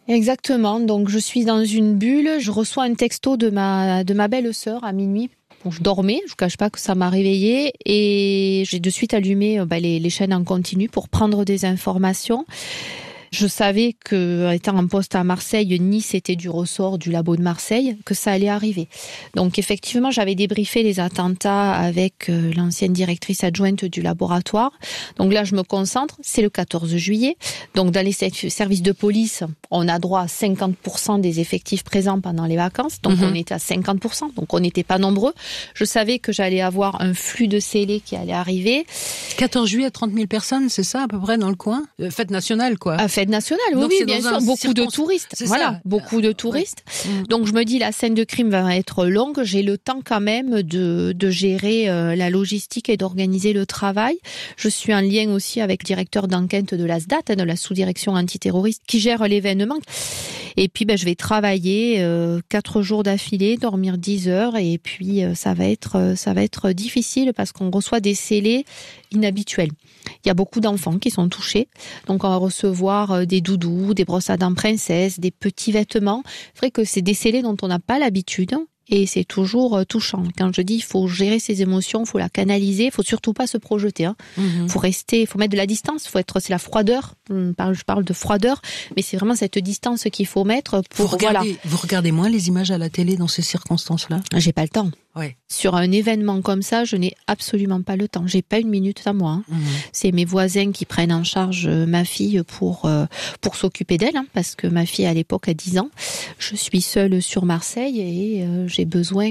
Exactement. Donc, je suis dans une bulle. Je reçois un texto de ma belle-sœur à minuit. Bon, je dormais. Je vous cache pas que ça m'a réveillée et j'ai de suite allumé les chaînes en continu pour prendre des informations. Je savais que, étant en poste à Marseille, Nice était du ressort du labo de Marseille, que ça allait arriver. Donc effectivement, j'avais débriefé les attentats avec l'ancienne directrice adjointe du laboratoire. Donc là, je me concentre, c'est le 14 juillet. Donc dans les services de police, on a droit à 50% des effectifs présents pendant les vacances. Donc on était à 50%, donc on n'était pas nombreux. Je savais que j'allais avoir un flux de scellés qui allait arriver. 14 juillet, 30 000 personnes, c'est ça à peu près dans le coin ? Fête nationale, quoi. Fête nationale, oui, bien sûr, beaucoup de touristes. Voilà, beaucoup de touristes. Ouais. Donc je me dis, la scène de crime va être longue, j'ai le temps quand même de gérer la logistique et d'organiser le travail. Je suis en lien aussi avec le directeur d'enquête de la SDAT, de la sous-direction antiterroriste, qui gère l'événement. Et puis je vais travailler 4 jours d'affilée, dormir 10 heures, et puis ça va être difficile parce qu'on reçoit des scellés inhabituels. Il y a beaucoup d'enfants qui sont touchés, donc on va recevoir des doudous, des brosses à dents princesses, des petits vêtements. C'est vrai que c'est des scellés dont on n'a pas l'habitude. Et c'est toujours touchant. Quand je dis il faut gérer ses émotions, il faut la canaliser, il faut surtout pas se projeter. Faut rester, faut mettre de la distance, c'est la froideur. Je parle de froideur, mais c'est vraiment cette distance qu'il faut mettre pour Vous regardez moins les images à la télé dans ces circonstances-là ? J'ai pas le temps. Ouais. Sur un événement comme ça, je n'ai absolument pas le temps. J'ai pas une minute à moi. C'est mes voisins qui prennent en charge ma fille pour s'occuper d'elle, parce que ma fille à l'époque a 10 ans. Je suis seule sur Marseille et j'ai besoin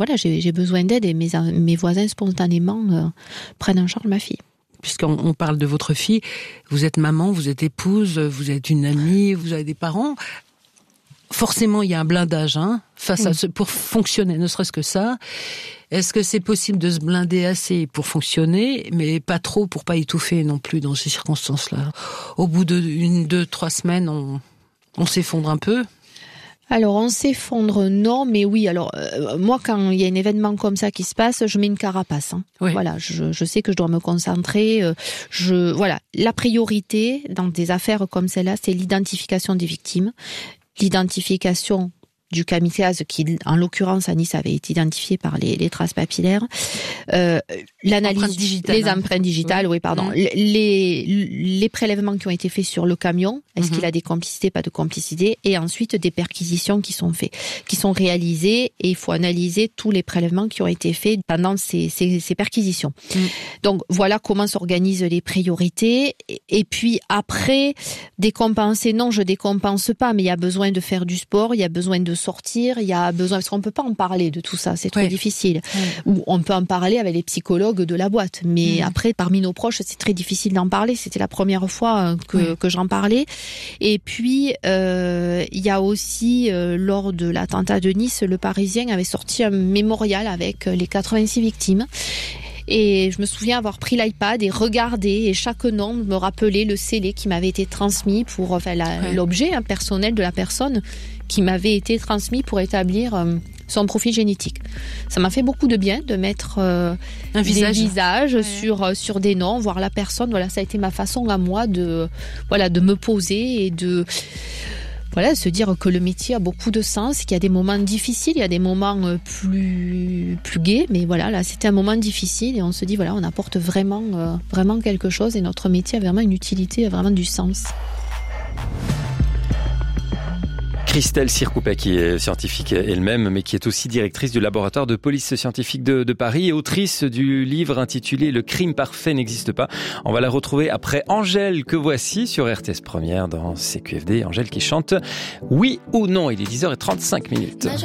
d'aide et mes voisins spontanément prennent en charge ma fille. Puisqu'on parle de votre fille, vous êtes maman, vous êtes épouse, vous êtes une amie, vous avez des parents. Forcément, il y a un blindage face à pour fonctionner, ne serait-ce que ça. Est-ce que c'est possible de se blinder assez pour fonctionner, mais pas trop pour pas étouffer non plus dans ces circonstances-là ? Au bout de 1, 2, 3 semaines, on s'effondre un peu ? Alors, on s'effondre, non, mais oui. Alors, moi, quand il y a un événement comme ça qui se passe, je mets une carapace. Oui. Voilà, je sais que je dois me concentrer. La priorité dans des affaires comme celle-là, c'est l'identification des victimes, l'identification du kamikaze qui, en l'occurrence, à Nice, avait été identifié par les traces papillaires. L'analyse, les empreintes digitales, les prélèvements qui ont été faits sur le camion. Est-ce qu'il a des complicités, pas de complicités? Et ensuite, des perquisitions qui sont faites, qui sont réalisées, et il faut analyser tous les prélèvements qui ont été faits pendant ces perquisitions. Donc, voilà comment s'organisent les priorités. Et puis, après, décompenser, non, je décompense pas, mais il y a besoin de faire du sport, il y a besoin de sortir, il y a besoin, parce qu'on peut pas en parler de tout ça, c'est trop difficile. Ou on peut en parler avec les psychologues de la boîte, mais après, parmi nos proches, c'est très difficile d'en parler. C'était la première fois que j'en parlais. Et puis, il y a aussi, lors de l'attentat de Nice, le Parisien avait sorti un mémorial avec les 86 victimes. Et je me souviens avoir pris l'iPad et regardé, et chaque nom me rappelait le scellé qui m'avait été transmis pour l'objet personnel de la personne qui m'avait été transmis pour établir son profil génétique. Ça m'a fait beaucoup de bien de mettre des visages sur des noms, voir la personne. Voilà, ça a été ma façon à moi de me poser et de se dire que le métier a beaucoup de sens, qu'il y a des moments difficiles, il y a des moments plus gais, mais voilà, là c'était un moment difficile et on se dit on apporte vraiment quelque chose et notre métier a vraiment une utilité, a vraiment du sens. Christelle Sircoupet, qui est scientifique elle-même, mais qui est aussi directrice du laboratoire de police scientifique de Paris et autrice du livre intitulé « Le crime parfait n'existe pas ». On va la retrouver après Angèle, que voici sur RTS Première dans CQFD. Angèle qui chante « Oui ou non ». Il est 10h35.